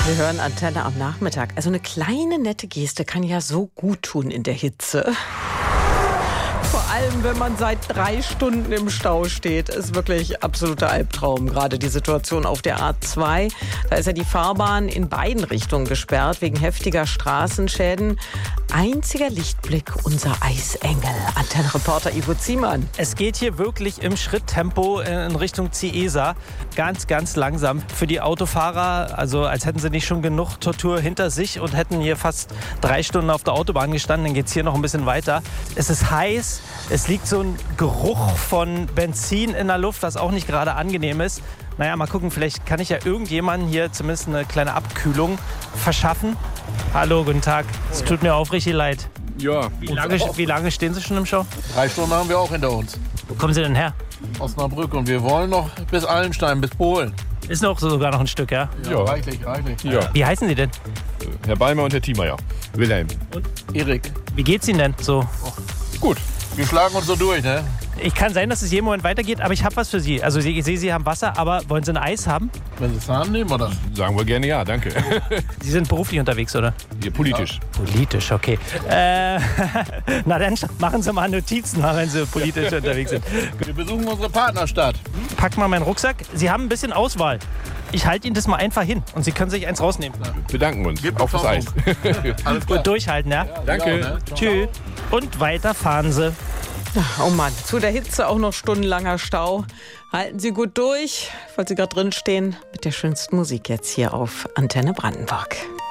Wir hören Antenne am Nachmittag. Also eine kleine nette Geste kann ja so gut tun in der Hitze. Vor allem, wenn man seit 3 Stunden im Stau steht, ist wirklich absoluter Albtraum. Gerade die Situation auf der A2. Da ist ja die Fahrbahn in beiden Richtungen gesperrt wegen heftiger Straßenschäden. Einziger Lichtblick, unser Eisengel. Antenne-Reporter Ivo Ziemann. Es geht hier wirklich im Schritttempo in Richtung Ciesa. Ganz, ganz langsam. Für die Autofahrer, also als hätten sie nicht schon genug Tortur hinter sich und hätten hier fast 3 Stunden auf der Autobahn gestanden. Dann geht es hier noch ein bisschen weiter. Es ist heiß. Es liegt so ein Geruch von Benzin in der Luft, was auch nicht gerade angenehm ist. Naja, mal gucken, vielleicht kann ich ja irgendjemandem hier zumindest eine kleine Abkühlung verschaffen. Hallo, guten Tag. Es tut mir aufrichtig leid. Ja. Wie lange stehen Sie schon im Stau? 3 Stunden haben wir auch hinter uns. Wo kommen Sie denn her? Osnabrück. Und wir wollen noch bis Allenstein, bis Polen. Ist noch sogar noch ein Stück, ja? Ja. Reichlich. Ja. Wie heißen Sie denn? Herr Beimer und Herr Thiemeyer. Wilhelm. Erik. Wie geht's Ihnen denn so? Gut. Wir schlagen uns so durch, ne? Ich kann sein, dass es jeden Moment weitergeht, aber ich habe was für Sie. Also ich sehe, Sie haben Wasser, aber wollen Sie ein Eis haben? Wenn Sie es haben, nehmen wir das. Sagen wir gerne ja, danke. Sie sind beruflich unterwegs, oder? Hier politisch. Politisch, okay. Na dann machen Sie mal Notizen, wenn Sie politisch unterwegs sind. Wir besuchen unsere Partnerstadt. Pack mal meinen Rucksack. Sie haben ein bisschen Auswahl. Ich halte Ihnen das mal einfach hin und Sie können sich eins rausnehmen. Bedanken uns. Gebt Auf das Eis. Alles klar. Gut durchhalten, ja? Danke. Ja, ne? Tschüss. Und weiter fahren Sie. Oh Mann, zu der Hitze auch noch stundenlanger Stau. Halten Sie gut durch, falls Sie gerade drin stehen, mit der schönsten Musik jetzt hier auf Antenne Brandenburg.